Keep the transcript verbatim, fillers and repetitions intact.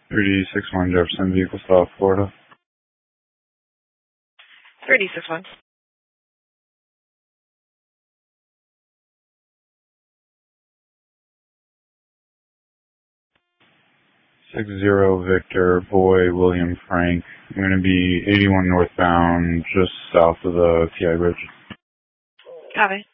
three six one Jefferson, vehicle South Florida. three six one. six zero Victor, Boy, William Frank. I'm going to be eighty-one northbound, just south of the T I Bridge. Copy.